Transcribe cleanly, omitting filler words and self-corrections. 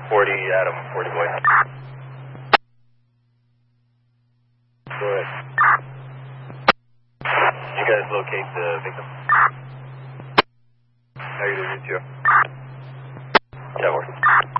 40, Adam, 40 boy. Go ahead. You guys locate the victim? How are you doing, you two? Yeah, work.